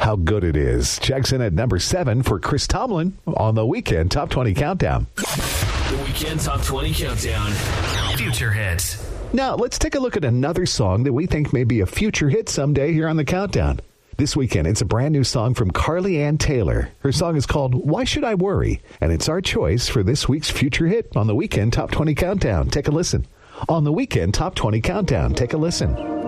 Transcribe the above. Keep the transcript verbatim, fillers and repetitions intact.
how good it is. Checks in at number seven for Chris Tomlin on the Weekend Top twenty Countdown. The Weekend Top twenty Countdown. Future hits. Now, let's take a look at another song that we think may be a future hit someday here on the Countdown. This weekend, it's a brand new song from Carly Ann Taylor. Her song is called Why Should I Worry? And it's our choice for this week's future hit on the Weekend Top twenty Countdown. Take a listen. On the Weekend Top twenty Countdown, take a listen.